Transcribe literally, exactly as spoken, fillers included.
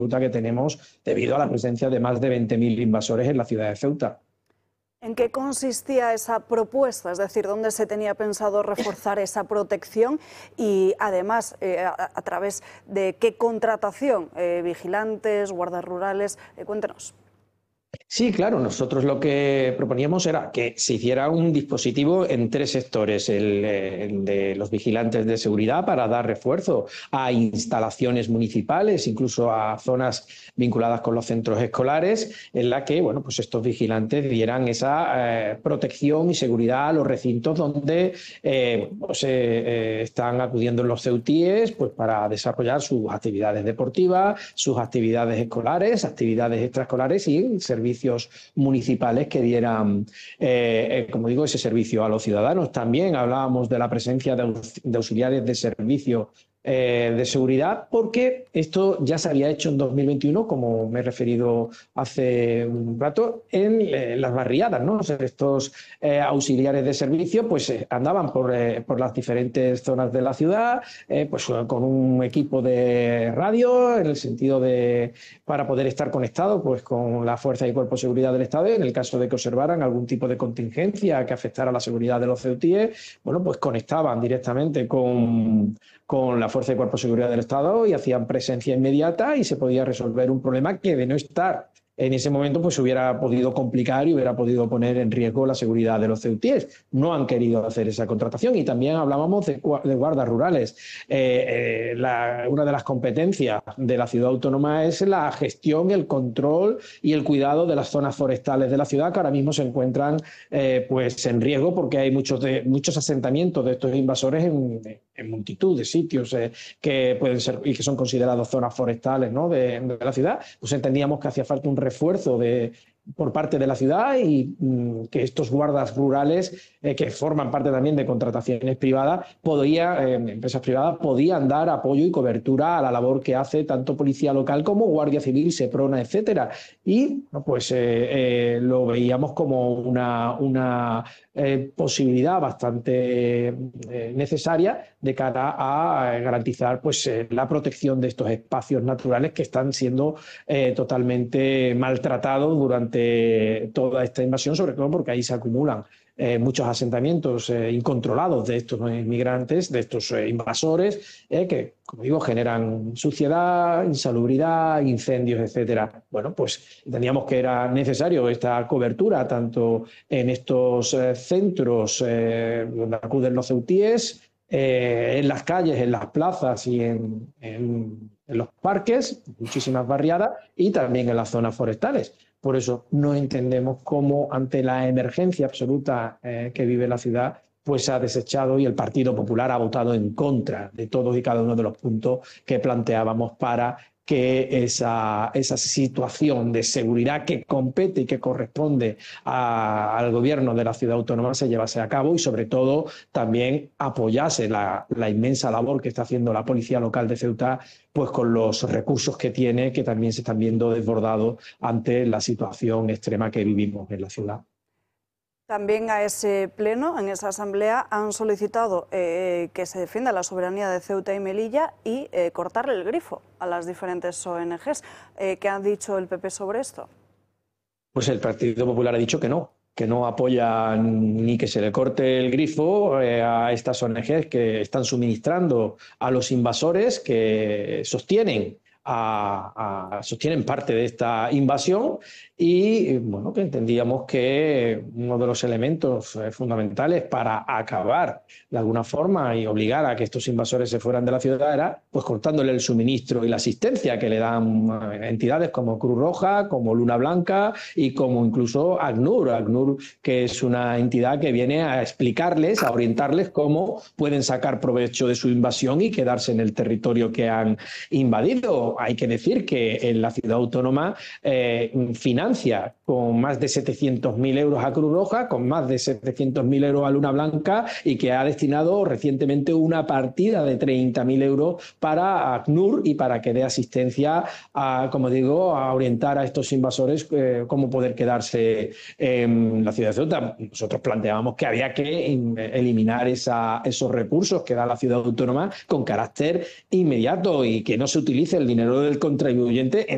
absoluta que tenemos debido a la presencia de más de veinte mil invasores en la ciudad de Ceuta. ¿En qué consistía esa propuesta? Es decir, ¿dónde se tenía pensado reforzar esa protección? Y además, eh, a, a través de qué contratación, eh, vigilantes, guardas rurales, eh, cuéntenos. Sí, claro, nosotros lo que proponíamos era que se hiciera un dispositivo en tres sectores, el, el de los vigilantes de seguridad para dar refuerzo a instalaciones municipales, incluso a zonas vinculadas con los centros escolares, en la que bueno, pues estos vigilantes dieran esa eh, protección y seguridad a los recintos donde eh, pues, eh, están acudiendo los ceutíes pues, para desarrollar sus actividades deportivas, sus actividades escolares, actividades extraescolares y servicios municipales que dieran, eh, como digo, ese servicio a los ciudadanos. También hablábamos de la presencia de, de auxiliares de servicio eh, de seguridad, porque esto ya se había hecho en dos mil veintiuno, como me he referido hace un rato, en eh, las barriadas, ¿no? O sea, estos eh, auxiliares de servicio pues eh, andaban por, eh, por las diferentes zonas de la ciudad, eh, pues con un equipo de radio, en el sentido de para poder estar conectado pues con la fuerza y cuerpo de seguridad del Estado, en el caso de que observaran algún tipo de contingencia que afectara a la seguridad de los ceutíes, bueno, pues conectaban directamente con, con la fuerza y cuerpo de seguridad del Estado y hacían presencia inmediata y se podía resolver un problema que, de no estar en ese momento, pues se hubiera podido complicar y hubiera podido poner en riesgo la seguridad de los ceutíes. No han querido hacer esa contratación. Y también hablábamos de, de guardas rurales. Eh, eh, la, una de las competencias de la ciudad autónoma es la gestión, el control y el cuidado de las zonas forestales de la ciudad, que ahora mismo se encuentran eh, pues en riesgo porque hay muchos, de, muchos asentamientos de estos invasores en, en multitud de sitios eh, que pueden ser y que son considerados zonas forestales, ¿no? de, de la ciudad. Pues entendíamos que hacía falta un refuerzo de, por parte de la ciudad y mmm, que estos guardas rurales, eh, que forman parte también de contrataciones privadas, podía, eh, empresas privadas, podían dar apoyo y cobertura a la labor que hace tanto Policía Local como Guardia Civil, Seprona, etcétera. Y pues eh, eh, lo veíamos como una, una eh, posibilidad bastante eh, necesaria de cara a garantizar pues, eh, la protección de estos espacios naturales que están siendo eh, totalmente maltratados durante toda esta invasión, sobre todo porque ahí se acumulan eh, muchos asentamientos eh, incontrolados de estos inmigrantes, de estos eh, invasores, eh, que, como digo, generan suciedad, insalubridad, incendios, etcétera. Bueno, pues entendíamos que era necesario esta cobertura tanto en estos eh, centros eh, donde acuden los ceutíes, eh, en las calles, en las plazas y en, en, en los parques, muchísimas barriadas, y también en las zonas forestales. Por eso no entendemos cómo, ante la emergencia absoluta eh, que vive la ciudad, pues se ha desechado y el Partido Popular ha votado en contra de todos y cada uno de los puntos que planteábamos para que esa, esa situación de seguridad que compete y que corresponde a, al gobierno de la ciudad autónoma se llevase a cabo y, sobre todo, también apoyase la, la inmensa labor que está haciendo la Policía Local de Ceuta, pues con los recursos que tiene, que también se están viendo desbordados ante la situación extrema que vivimos en la ciudad. También a ese pleno, en esa asamblea, han solicitado eh, que se defienda la soberanía de Ceuta y Melilla y eh, cortarle el grifo a las diferentes O N Ges. Eh, ¿Qué ha dicho el P P sobre esto? Pues el Partido Popular ha dicho que no, que no apoya ni que se le corte el grifo eh, a estas O N Ges que están suministrando a los invasores, que sostienen A, a, sostienen parte de esta invasión y bueno, que entendíamos que uno de los elementos eh, fundamentales para acabar de alguna forma y obligar a que estos invasores se fueran de la ciudad era pues cortándole el suministro y la asistencia que le dan entidades como Cruz Roja, como Luna Blanca y como incluso ACNUR, ACNUR, que es una entidad que viene a explicarles, a orientarles cómo pueden sacar provecho de su invasión y quedarse en el territorio que han invadido. Hay que decir que en la ciudad autónoma eh, financia con más de setecientos mil euros a Cruz Roja, con más de setecientos mil euros a Luna Blanca y que ha destinado recientemente una partida de treinta mil euros para ACNUR y para que dé asistencia a, como digo, a orientar a estos invasores eh, cómo poder quedarse en la ciudad de Ceuta. Nosotros planteábamos que había que eliminar esa, esos recursos que da la ciudad autónoma con carácter inmediato y que no se utilice el dinero del contribuyente en